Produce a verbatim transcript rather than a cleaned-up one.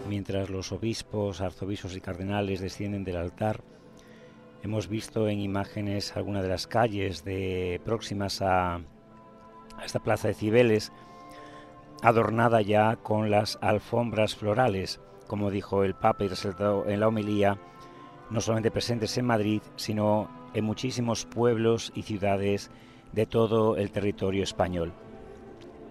mientras los obispos, arzobispos y cardenales descienden del altar, hemos visto en imágenes algunas de las calles de, próximas a, a esta plaza de Cibeles, adornada ya con las alfombras florales, como dijo el Papa y resaltó en la homilía, no solamente presentes en Madrid, sino en muchísimos pueblos y ciudades de todo el territorio español.